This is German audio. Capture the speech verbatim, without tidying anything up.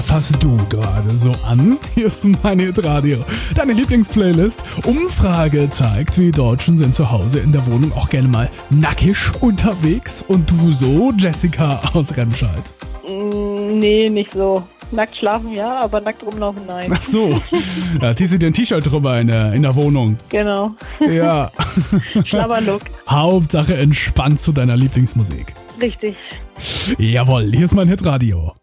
Was hast du gerade so an? Hier ist mein Hitradio, deine Lieblingsplaylist. Umfrage zeigt, wir Deutschen sind zu Hause in der Wohnung auch gerne mal nackig unterwegs. Und du so, Jessica aus Remscheid? Mm, nee, nicht so. Nackt schlafen ja, aber nackt rumlaufen nein. Ach so, da ziehst du dir ein T-Shirt drüber in der, in der Wohnung. Genau. Ja. Schlabberlook. Hauptsache entspannt zu deiner Lieblingsmusik. Richtig. Jawohl, hier ist mein Hitradio.